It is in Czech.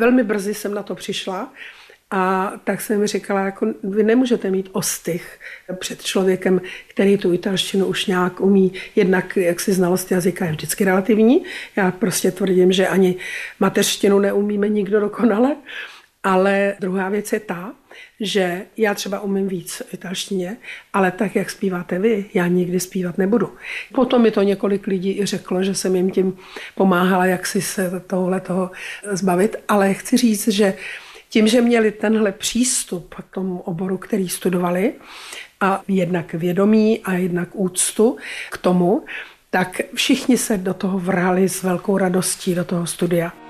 Velmi brzy jsem na to přišla a tak jsem mi říkala, jako vy nemůžete mít ostych před člověkem, který tu italštinu už nějak umí, jednak jaksi znalost jazyka je vždycky relativní. Já prostě tvrdím, že ani mateřštinu neumíme nikdo dokonale, ale druhá věc je ta, že já třeba umím víc v italštině, ale tak, jak zpíváte vy, já nikdy zpívat nebudu. Potom mi to několik lidí i řeklo, že jsem jim tím pomáhala, jak si se toho zbavit, ale chci říct, že tím, že měli tenhle přístup k tomu oboru, který studovali, a jednak vědomí a jednak úctu k tomu, tak všichni se do toho vrhali s velkou radostí do toho studia.